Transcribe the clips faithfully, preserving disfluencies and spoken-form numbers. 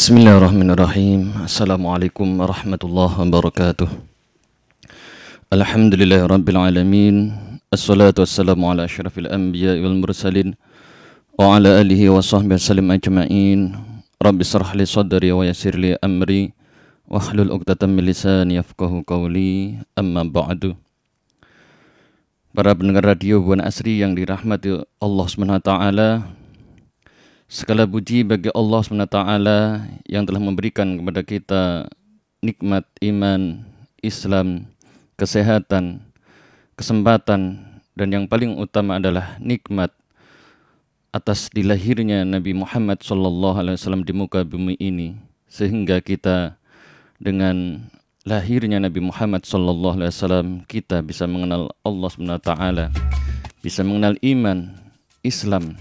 Bismillahirrahmanirrahim. Assalamualaikum warahmatullahi wabarakatuh. Alhamdulillahirabbil alamin. Assalatu wassalamu ala asyrafil anbiya'i wal mursalin wa ala alihi wa sahbihi wasallam ajma'in. Rabbi shrah li sadri wa yassir li amri wahlul 'uqdatam min lisani yafqahu qawli. Amma ba'du. Para pendengar radio Buana Asri yang dirahmati Allah Subhanahu wa taala, segala puji bagi Allah subhanahu wa taala yang telah memberikan kepada kita nikmat iman, Islam, kesehatan, kesempatan, dan yang paling utama adalah nikmat atas dilahirnya Nabi Muhammad sallallahu alaihi wasallam di muka bumi ini, sehingga kita dengan lahirnya Nabi Muhammad sallallahu alaihi wasallam kita bisa mengenal Allah subhanahu wa taala, bisa mengenal iman, Islam.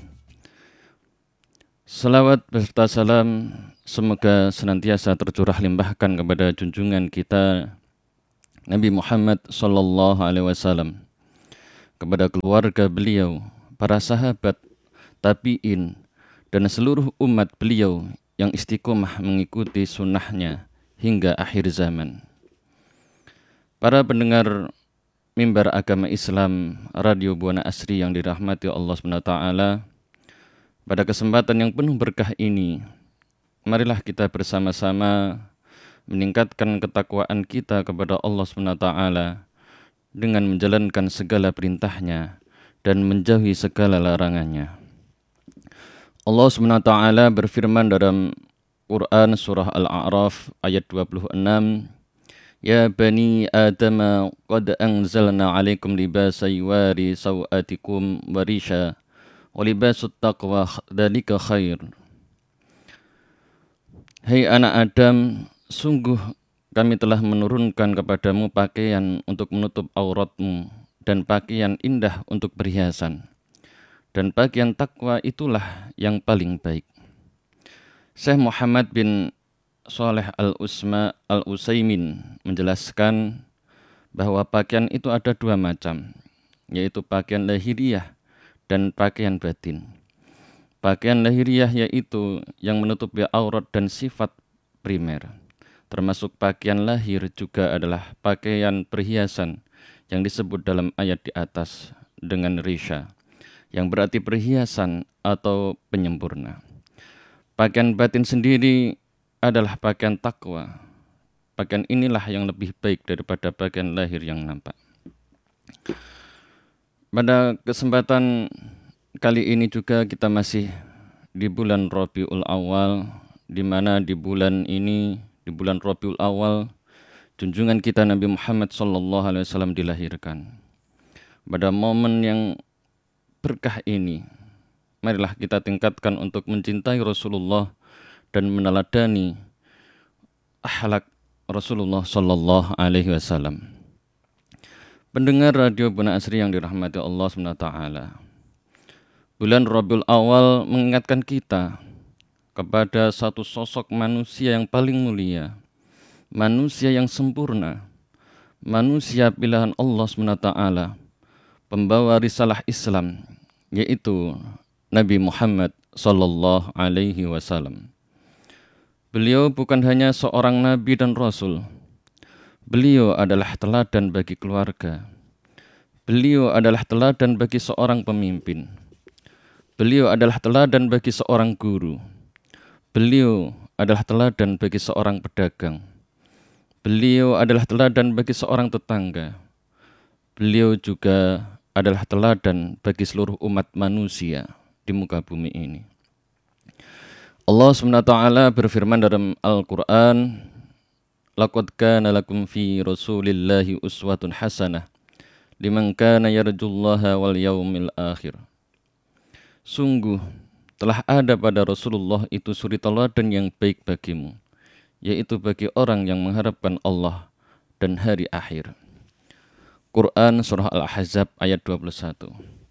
Salawat beserta salam semoga senantiasa tercurah limpahkan kepada junjungan kita Nabi Muhammad sallallahu alaihi wasallam, kepada keluarga beliau, para sahabat, tabi'in, dan seluruh umat beliau yang istiqomah mengikuti sunnahnya hingga akhir zaman. Para pendengar mimbar agama Islam Radio Buana Asri yang dirahmati Allah subhanahu wa taala, pada kesempatan yang penuh berkah ini, marilah kita bersama-sama meningkatkan ketakwaan kita kepada Allah subhanahu wa taala dengan menjalankan segala perintahnya dan menjauhi segala larangannya. Allah subhanahu wa taala berfirman dalam Quran surah Al-A'raf ayat dua puluh enam, Ya bani Adam qad anzalna alaikum libasa yuwari sawatikum warisha walibasut taqwa dzalika khair. Hai anak Adam, sungguh kami telah menurunkan kepadamu pakaian untuk menutup auratmu dan pakaian indah untuk perhiasan, dan pakaian takwa itulah yang paling baik. Syekh Muhammad bin Shalih Al-Usma Al-Utsaimin menjelaskan bahwa pakaian itu ada dua macam, yaitu pakaian lahiriah dan pakaian batin. Pakaian lahiriah yaitu yang menutupi aurat dan sifat primer. Termasuk pakaian lahir juga adalah pakaian perhiasan yang disebut dalam ayat di atas dengan risha, yang berarti perhiasan atau penyempurna. Pakaian batin sendiri adalah pakaian takwa. Pakaian inilah yang lebih baik daripada pakaian lahir yang nampak. Pada kesempatan kali ini juga kita masih di bulan Rabiul Awal, di mana di bulan ini, di bulan Rabiul Awal, junjungan kita Nabi Muhammad sallallahu alaihi wasallam dilahirkan. Pada momen yang berkah ini, marilah kita tingkatkan untuk mencintai Rasulullah dan meneladani akhlak Rasulullah sallallahu alaihi wasallam. Pendengar Radio Buana Asri yang dirahmati Allah subhanahu wa taala, bulan Rabiul Awal mengingatkan kita kepada satu sosok manusia yang paling mulia, manusia yang sempurna, manusia pilihan Allah subhanahu wa taala, pembawa risalah Islam, yaitu Nabi Muhammad sallallahu alaihi wasallam. Beliau bukan hanya seorang nabi dan rasul. Beliau adalah teladan bagi keluarga. Beliau adalah teladan bagi seorang pemimpin. Beliau adalah teladan bagi seorang guru. Beliau adalah teladan bagi seorang pedagang. Beliau adalah teladan bagi seorang tetangga. Beliau juga adalah teladan bagi seluruh umat manusia di muka bumi ini. Allah subhanahu wa taala berfirman dalam Al-Quran, Laqad kana lakum fi Rasulillahi uswatun hasanah liman kana yarjullaha wal yaumil akhir. Sungguh telah ada pada Rasulullah itu suri teladan yang baik bagimu, yaitu bagi orang yang mengharapkan Allah dan hari akhir. Quran surah Al-Ahzab ayat dua puluh satu.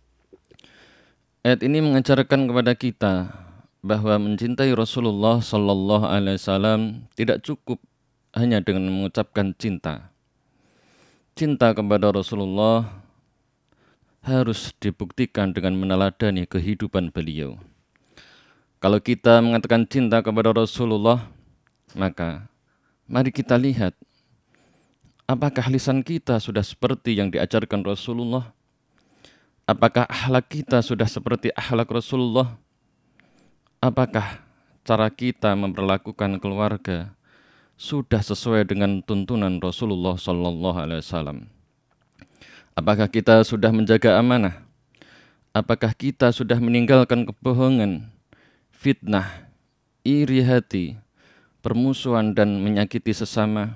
Ayat ini mengajarkan kepada kita bahwa mencintai Rasulullah sallallahu alaihi wasallam tidak cukup hanya dengan mengucapkan cinta. Cinta kepada Rasulullah harus dibuktikan dengan meneladani kehidupan beliau. Kalau kita mengatakan cinta kepada Rasulullah, Maka mari kita lihat, apakah lisan kita sudah seperti yang diajarkan Rasulullah? Apakah akhlak kita sudah seperti akhlak Rasulullah? Apakah cara kita memperlakukan keluarga sudah sesuai dengan tuntunan Rasulullah Sallallahu Alaihi Wasallam? Apakah kita sudah menjaga amanah? Apakah kita sudah meninggalkan kebohongan, fitnah, iri hati, permusuhan dan menyakiti sesama?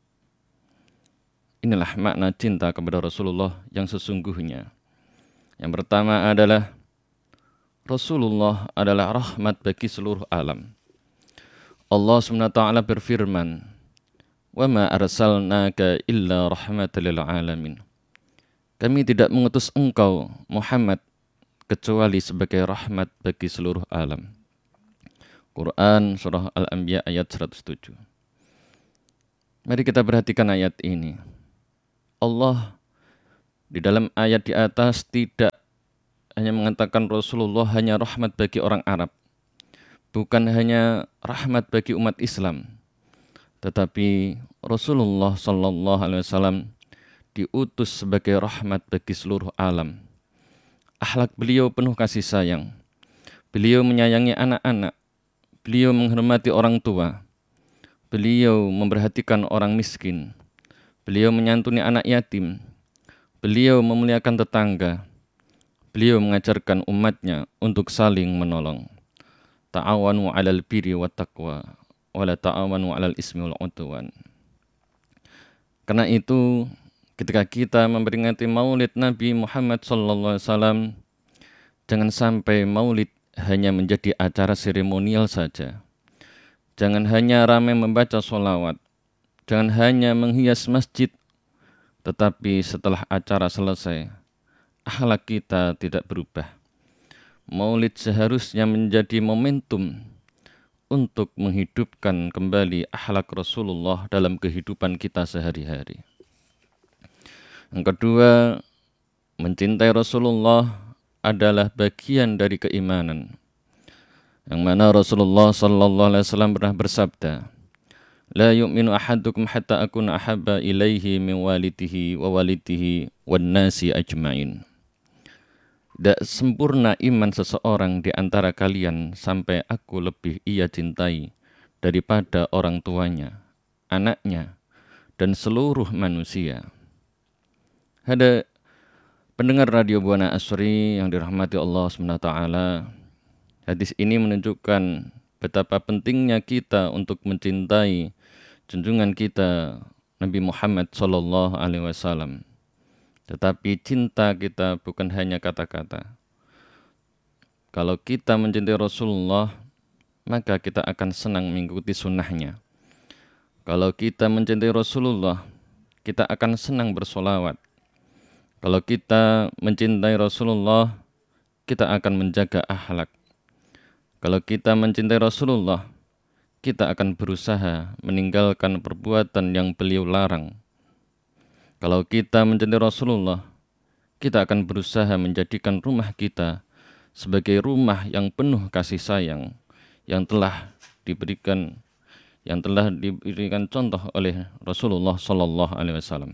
Inilah makna cinta kepada Rasulullah yang sesungguhnya. Yang pertama adalah Rasulullah adalah rahmat bagi seluruh alam. Allah subhanahu wa taala berfirman, "Wa ma arsalnaka illa rahmatan lil alamin." Kami tidak mengutus engkau Muhammad kecuali sebagai rahmat bagi seluruh alam. Quran surah Al-Anbiya ayat seratus tujuh. Mari kita perhatikan ayat ini. Allah di dalam ayat di atas tidak hanya mengatakan Rasulullah hanya rahmat bagi orang Arab, bukan hanya rahmat bagi umat Islam, tetapi Rasulullah Sallallahu Alaihi Wasallam diutus sebagai rahmat bagi seluruh alam. Akhlak beliau penuh kasih sayang. Beliau menyayangi anak-anak. Beliau menghormati orang tua. Beliau memperhatikan orang miskin. Beliau menyantuni anak yatim. Beliau memuliakan tetangga. Beliau mengajarkan umatnya untuk saling menolong. Ta'awanu 'alal birri wat taqwa wa la ta'awanu 'alal ismi wal 'udwan. Karena itu, ketika kita memperingati Maulid Nabi Muhammad sallallahu alaihi wasallam, jangan sampai Maulid hanya menjadi acara seremonial saja. Jangan hanya ramai membaca sholawat. Jangan hanya menghias masjid. Tetapi setelah acara selesai, akhlak kita tidak berubah. Maulid seharusnya menjadi momentum untuk menghidupkan kembali akhlak Rasulullah dalam kehidupan kita sehari-hari. Yang kedua, mencintai Rasulullah adalah bagian dari keimanan. Yang mana Rasulullah sallallahu alaihi wasallam pernah bersabda, "La yu'minu ahadukum hatta akuna ahabba ilaihi min walidihi wa walidihi wan nasi ajmain." Tidak sempurna iman seseorang di antara kalian sampai aku lebih ia cintai daripada orang tuanya, anaknya, dan seluruh manusia. Ada pendengar radio Buana Asri yang dirahmati Allah subhanahu wa taala, hadis ini menunjukkan betapa pentingnya kita untuk mencintai junjungan kita Nabi Muhammad sallallahu alaihi wasallam. Tetapi cinta kita bukan hanya kata-kata. Kalau kita mencintai Rasulullah, maka kita akan senang mengikuti sunnahnya. Kalau kita mencintai Rasulullah, kita akan senang bersolawat. Kalau kita mencintai Rasulullah, kita akan menjaga akhlak. Kalau kita mencintai Rasulullah, kita akan berusaha meninggalkan perbuatan yang beliau larang. Kalau kita mencintai Rasulullah, kita akan berusaha menjadikan rumah kita sebagai rumah yang penuh kasih sayang, yang telah diberikan yang telah diberikan contoh oleh Rasulullah sallallahu alaihi wasallam.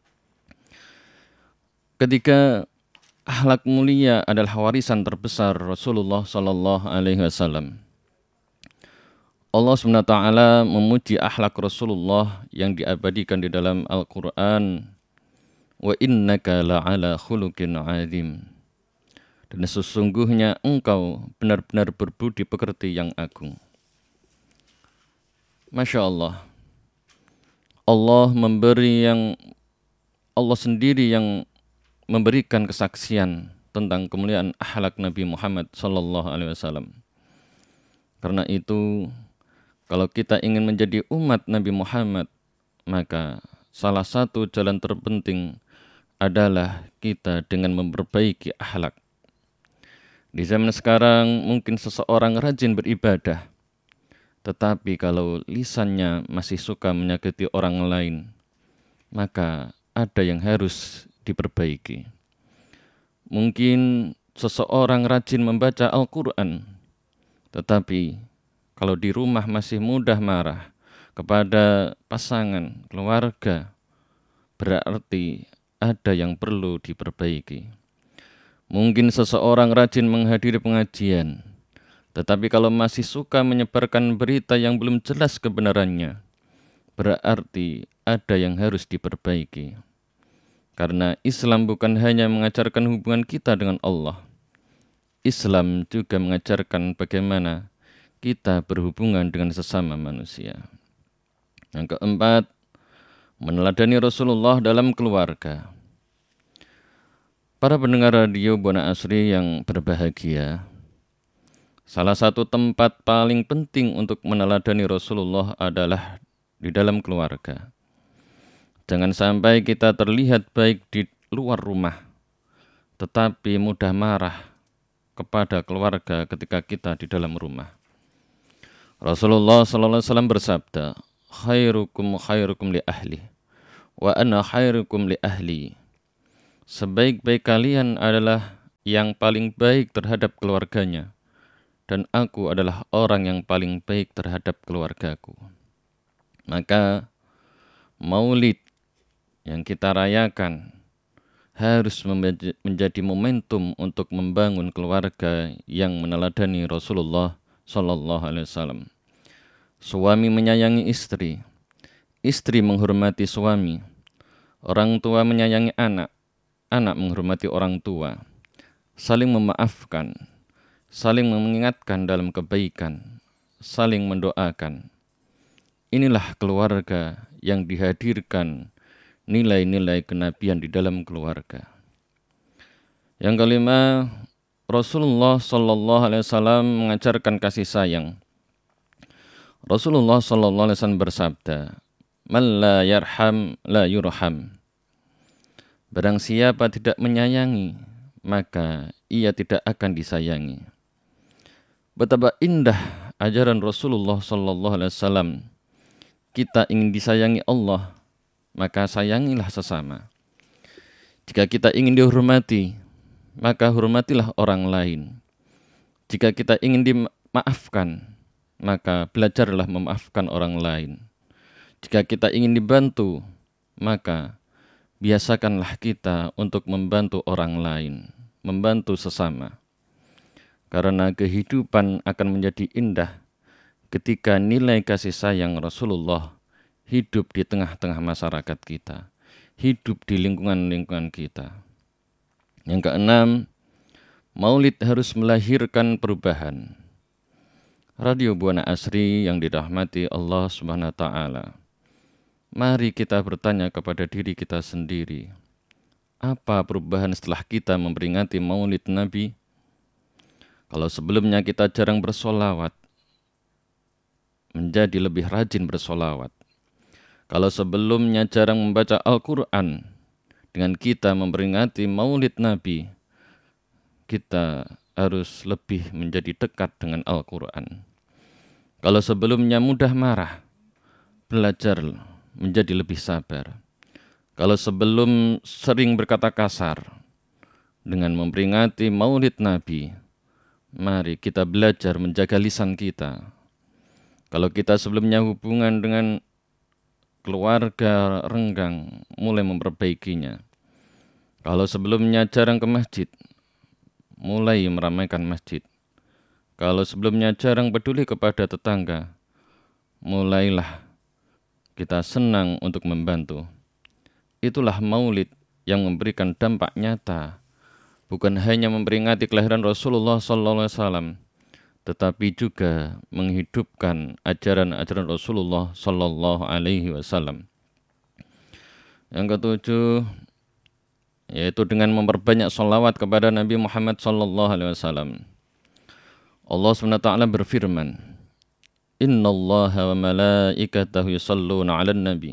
Ketika akhlak mulia adalah warisan terbesar Rasulullah sallallahu alaihi wasallam, Allah subhanahu wa taala memuji akhlak Rasulullah yang diabadikan di dalam Al-Qur'an. Wa innaka la'ala khuluqin 'azim. Dan sesungguhnya engkau benar-benar berbudi pekerti yang agung. Masya Allah. Allah memberi yang Allah sendiri yang memberikan kesaksian tentang kemuliaan akhlak Nabi Muhammad sallallahu alaihi wasallam. Karena itu, kalau kita ingin menjadi umat Nabi Muhammad, maka salah satu jalan terpenting adalah kita dengan memperbaiki akhlak. Di zaman sekarang mungkin seseorang rajin beribadah, tetapi kalau lisannya masih suka menyakiti orang lain, maka ada yang harus diperbaiki. Mungkin seseorang rajin membaca Al-Quran, tetapi kalau di rumah masih mudah marah, kepada pasangan, keluarga, berarti ada yang perlu diperbaiki. Mungkin seseorang rajin menghadiri pengajian, tetapi kalau masih suka menyebarkan berita yang belum jelas kebenarannya, berarti ada yang harus diperbaiki. Karena Islam bukan hanya mengajarkan hubungan kita dengan Allah. Islam juga mengajarkan bagaimana kita berhubungan dengan sesama manusia. Yang keempat, meneladani Rasulullah dalam keluarga. Para pendengar radio Buana Asri yang berbahagia, salah satu tempat paling penting untuk meneladani Rasulullah adalah di dalam keluarga. Jangan sampai kita terlihat baik di luar rumah, tetapi mudah marah kepada keluarga ketika kita di dalam rumah. Rasulullah sallallahu alaihi wasallam bersabda, khairukum khairukum li ahli, wa ana khairukum li ahli. Sebaik-baik kalian adalah yang paling baik terhadap keluarganya, dan aku adalah orang yang paling baik terhadap keluargaku. Maka maulid yang kita rayakan harus menjadi momentum untuk membangun keluarga yang meneladani Rasulullah sallallahu alaihi wasallam. Suami menyayangi istri, istri menghormati suami, orang tua menyayangi anak, anak menghormati orang tua, saling memaafkan, saling mengingatkan dalam kebaikan, saling mendoakan. Inilah keluarga yang dihadirkan nilai-nilai kenabian di dalam keluarga. Yang kelima, Rasulullah sallallahu alaihi wasallam mengajarkan kasih sayang. Rasulullah sallallahu alaihi wasallam bersabda, "Man la yarham la yurham." Barang siapa tidak menyayangi, maka ia tidak akan disayangi. Betapa indah ajaran Rasulullah sallallahu alaihi wasallam. Kita ingin disayangi Allah, maka sayangilah sesama. Jika kita ingin dihormati, maka hormatilah orang lain. Jika kita ingin dimaafkan, maka belajarlah memaafkan orang lain. Jika kita ingin dibantu, maka biasakanlah kita untuk membantu orang lain, membantu sesama. Karena kehidupan akan menjadi indah ketika nilai kasih sayang Rasulullah hidup di tengah-tengah masyarakat kita, hidup di lingkungan-lingkungan kita. Yang keenam, maulid harus melahirkan perubahan. Radio Buana Asri yang dirahmati Allah Subhanahu wa taala. Mari kita bertanya kepada diri kita sendiri, apa perubahan setelah kita memperingati maulid Nabi? Kalau sebelumnya kita jarang bersolawat, menjadi lebih rajin bersolawat. Kalau sebelumnya jarang membaca Al-Quran, dengan kita memperingati maulid Nabi, kita harus lebih menjadi dekat dengan Al-Quran. Kalau sebelumnya mudah marah, belajar menjadi lebih sabar. Kalau sebelum sering berkata kasar, dengan memperingati maulid Nabi, mari kita belajar menjaga lisan kita. Kalau kita sebelumnya hubungan dengan keluarga renggang, mulai memperbaikinya. Kalau sebelumnya jarang ke masjid, mulai meramaikan masjid. Kalau sebelumnya jarang peduli kepada tetangga, mulailah kita senang untuk membantu. Itulah maulid yang memberikan dampak nyata, bukan hanya memperingati kelahiran Rasulullah sallallahu alaihi wasallam, tetapi juga menghidupkan ajaran-ajaran Rasulullah sallallahu alaihi wasallam. Yang ketujuh, yaitu dengan memperbanyak sholawat kepada Nabi Muhammad sallallahu alaihi wasallam. Allah subhanahu wa taala berfirman, Inna allaha wa malaikatahu yusalluna ala nabi.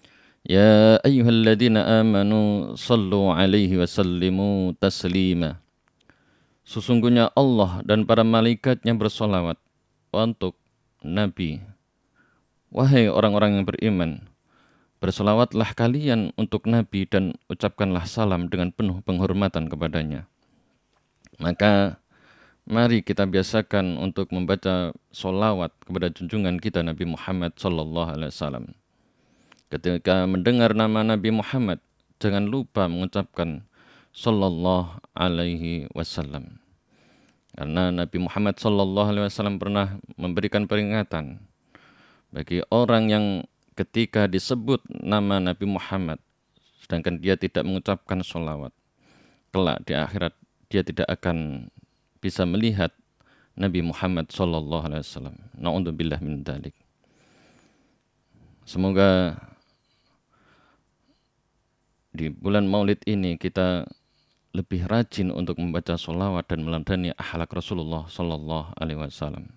Ya ayyuhalladzina amanu sallu alaihi wa sallimu taslima. Sesungguhnya Allah dan para malaikatnya bersolawat untuk Nabi. Wahai orang-orang yang beriman, bersolawatlah kalian untuk Nabi dan ucapkanlah salam dengan penuh penghormatan kepadanya. Maka Mari kita biasakan untuk membaca sholawat kepada junjungan kita Nabi Muhammad sallallahu alaihi wasallam. Ketika mendengar nama Nabi Muhammad, jangan lupa mengucapkan sallallahu alaihi wasallam. Karena Nabi Muhammad sallallahu alaihi wasallam pernah memberikan peringatan bagi orang yang ketika disebut nama Nabi Muhammad sedangkan dia tidak mengucapkan sholawat, kelak di akhirat dia tidak akan bisa melihat Nabi Muhammad sallallahu alaihi wasallam. Na'udzubillah min dzalik. Semoga di bulan Maulid ini kita lebih rajin untuk membaca sholawat dan meladani akhlak Rasulullah sallallahu alaihi wasallam.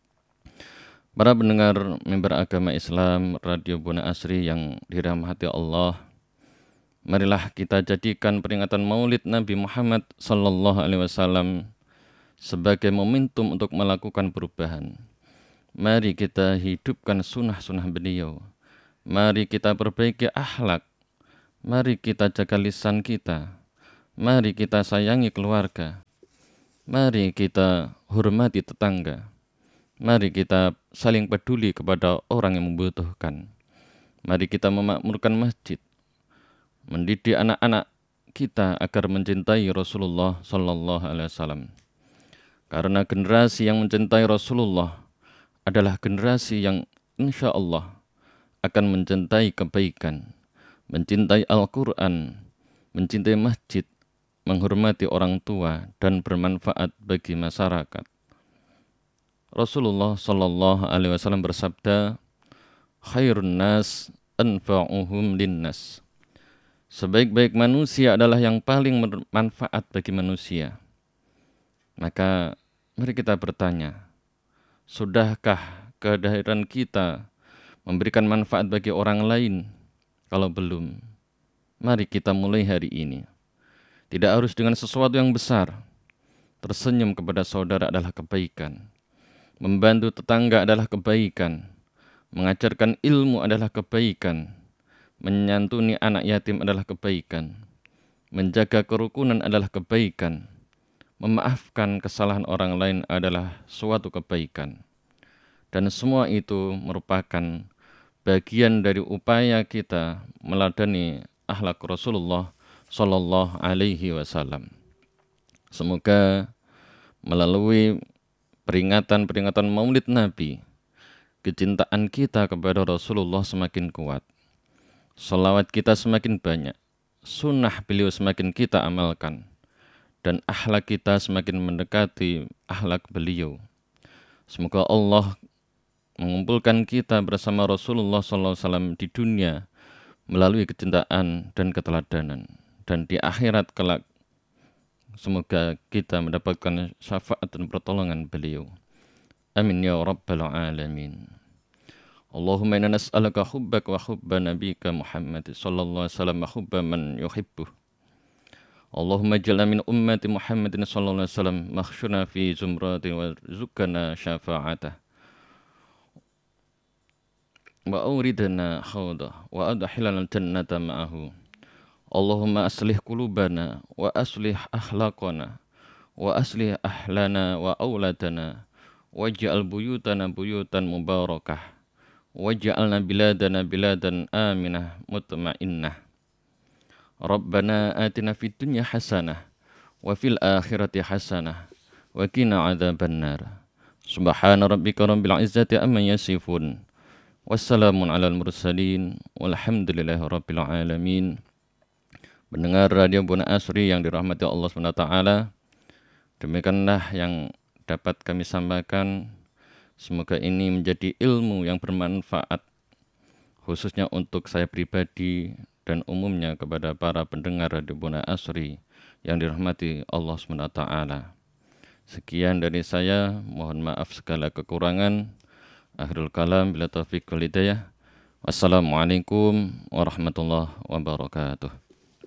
Para pendengar mimbar agama Islam Radio Buana Asri yang dirahmati Allah, marilah kita jadikan peringatan Maulid Nabi Muhammad sallallahu alaihi wasallam sebagai momentum untuk melakukan perubahan. Mari kita hidupkan sunnah-sunnah beliau. Mari kita perbaiki akhlak. Mari kita jaga lisan kita. Mari kita sayangi keluarga. Mari kita hormati tetangga. Mari kita saling peduli kepada orang yang membutuhkan. Mari kita memakmurkan masjid. Mendidik anak-anak kita agar mencintai Rasulullah sallallahu alaihi wasallam. Karena generasi yang mencintai Rasulullah adalah generasi yang insya Allah akan mencintai kebaikan, mencintai Al-Quran, mencintai masjid, menghormati orang tua, dan bermanfaat bagi masyarakat. Rasulullah sallallahu alaihi wasallam bersabda, "Khairun nas anfa'uhum linnas." Sebaik-baik manusia adalah yang paling bermanfaat bagi manusia. Maka mari kita bertanya, sudahkah kehadiran kita memberikan manfaat bagi orang lain? Kalau belum, mari kita mulai hari ini. Tidak harus dengan sesuatu yang besar. Tersenyum kepada saudara adalah kebaikan. Membantu tetangga adalah kebaikan. Mengajarkan ilmu adalah kebaikan. Menyantuni anak yatim adalah kebaikan. Menjaga kerukunan adalah kebaikan. Memaafkan kesalahan orang lain adalah suatu kebaikan. Dan semua itu merupakan bagian dari upaya kita meladani akhlak Rasulullah sallallahu alaihi wasallam. Semoga melalui peringatan-peringatan Maulid Nabi, kecintaan kita kepada Rasulullah semakin kuat. Salawat kita semakin banyak. Sunnah beliau semakin kita amalkan. Dan akhlak kita semakin mendekati akhlak beliau. Semoga Allah mengumpulkan kita bersama Rasulullah sallallahu alaihi wasallam di dunia melalui kecintaan dan keteladanan. Dan di akhirat kelak, semoga kita mendapatkan syafaat dan pertolongan beliau. Amin ya rabbal alamin. Allahumma inna nas'aluka hubbaka wa hubba nabika Muhammad sallallahu alaihi wasallam wa hubba man yuhibbuh. Allahumma ij'alna min ummati Muhammadin sallallahu alaihi wasallam makhsyurna fi zumrati wa zukana syafa'atah. Wa auridana khawdah wa adkhilna jannata ma'ahu. Allahumma aslih qulubana wa aslih akhlaqana wa aslih ahlana wa auladana waj'al buyutana buyutan mubarakah waj'alna biladana biladan aminah mutmainnah. Rabbana atina fid dunya hasanah wa fil akhirati hasanah wa qina adzabannar. Subhana rabbika rabbil izzati amma yasifun. Wassalamun alal mursalin walhamdulillahi rabbil alamin. Pendengar Radio Buana Asri yang dirahmati Allah subhanahu wa taala, demikianlah yang dapat kami sampaikan. Semoga ini menjadi ilmu yang bermanfaat khususnya untuk saya pribadi dan umumnya kepada para pendengar Radio Buana Asri yang dirahmati Allah subhanahu wa taala. Sekian dari saya, mohon maaf segala kekurangan. Akhirul kalam bila taufiq wal hidayah. Wassalamualaikum warahmatullahi wabarakatuh.